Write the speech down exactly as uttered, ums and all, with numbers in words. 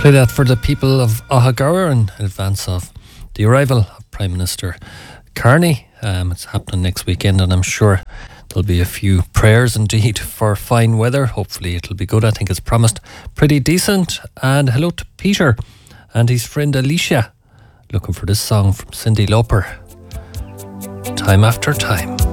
Play that for the people of Ahagower in advance of the arrival of Prime Minister Carney. Um, it's happening next weekend, and I'm sure there'll be a few prayers indeed for fine weather. Hopefully it'll be good. I think it's promised pretty decent. And hello to Peter and his friend Alicia, looking for this song from Cyndi Lauper, Time After Time.